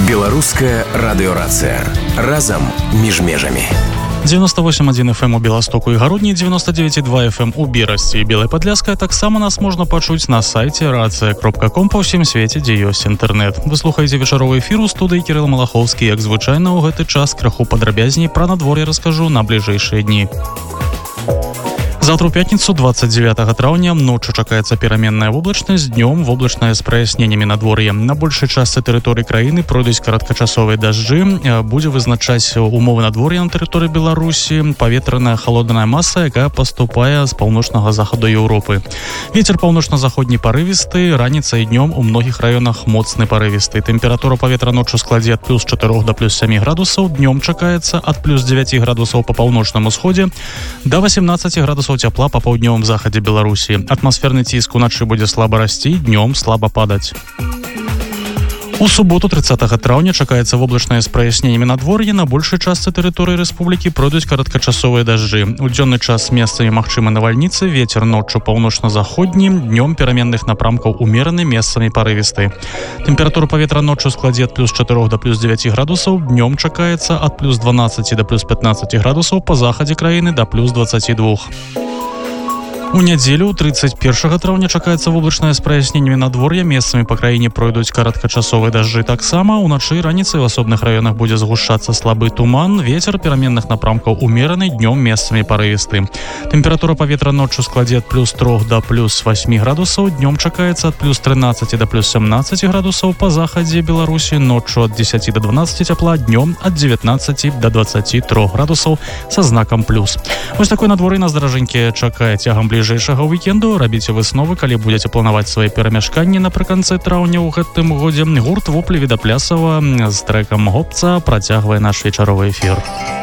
Беларуская радыёрацыя. Разам між межамі. 98,1 FM у Беластоку і Гародні, 99,2 FM у Берасці і Белай Падляскай. Таксама нас можна пачуць на сайце рацыя.ком па ўсім свеце, дзе ёсць інтэрнэт. Вы слухаеце вечаровы эфір у студыі Кірыл Малахоўскі. Як звычайна, у гэты час крыху падрабязней пра надвор'е раскажу на бліжэйшыя дні. Завтра у пятницу, 29 траўня, ночью чакаецца пераменная воблачнасць, днём воблачнае з праясненнямі надвор'я. На большай частцы тэрыторыі краіны пройдуць кароткачасовыя дажджы, будзе вызначаць умовы надвор'я на тэрыторыі Беларусі паветраная халодная маса, якая паступае з паўночнага захаду Еўропы. Вецер паўночна-заходні парывісты, раніцай і днём у многіх раёнах моцны парывісты. Тэмпература паветра ноччу складзе ад плюс 4 да плюс 7 градусаў, днём чакаецца ад плюс 9 градусаў па паўночным усходзе да 18 градусаў цяпла па паўднёвым захадзе Беларусі. Атмасферны ціск уначы будзе слаба расці, днём слаба падаць. У суботу, 30 траўня, чакаецца воблачнае з праясненнямі надвор'я. На большай частцы тэрыторыі рэспублікі пройдуць кароткачасовыя дажджы. У дзённы час месцамі магчымы навальніцы, вецер ноччу паўночна-заходні, днём пераменных напрамкаў умераны, месцамі парывісты. Тэмпература паветра ноччу складзе ад плюс 4 да плюс 9 градусаў, днём чакаецца ад плюс 12 да плюс 15 градусаў, па захадзе краіны да плюс 22. У нядзелю, 31 траўня, чакаецца воблачнае з праясненнямі надвор'я. Месцамі па краіне пройдуць кароткачасовыя дажджы таксама. Уначы і раніцай у асобных раёнах будзе згушчацца слабы туман. Вецер пераменных напрамкаў умераны, днём месцамі парывісты. Тэмпература паветра ноччу складзе ад плюс 3 да плюс 8 градусаў. Днём чакаецца ад плюс 13 да плюс 17 градусаў. Па захадзе Беларусі ноччу ад 10 до 12 цяпла, днём ад 19 до 23 градусаў са знакам плюс. Вось такое надвор'е нас, даражэнькія, чакае цягам бліжэйшага вікенду. Рабіце высновы, калі будзеце планаваць свае перамяшканні напрыканцы траўня ў гэтым годзе. Гурт Воплі Відаплясава з трэкам «Гопца» працягвае наш вечаровы эфір.